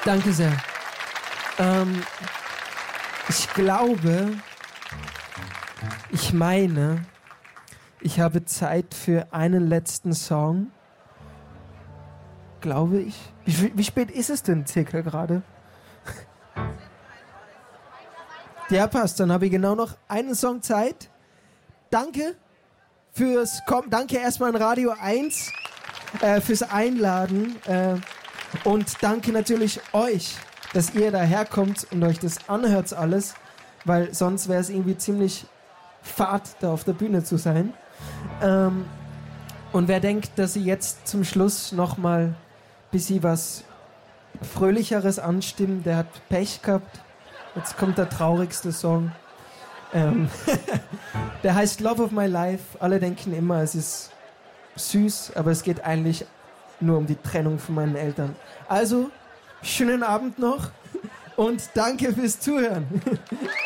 Danke sehr. Ich glaube, ich habe Zeit für einen letzten Song. Glaube ich. Wie spät ist es denn circa gerade? Ja, passt. Dann habe ich genau noch einen Song Zeit. Danke fürs Kommen. Danke erstmal an Radio 1 fürs Einladen. Und danke natürlich euch, dass ihr daherkommt und euch das anhört alles, weil sonst wäre es irgendwie ziemlich fad, da auf der Bühne zu sein. Und wer denkt, dass sie jetzt zum Schluss nochmal ein bisschen was Fröhlicheres anstimmen, der hat Pech gehabt. Jetzt kommt der traurigste Song. Der heißt Love of My Life. Alle denken immer, es ist süß, aber es geht eigentlich nur um die Trennung von meinen Eltern. Also, schönen Abend noch und danke fürs Zuhören.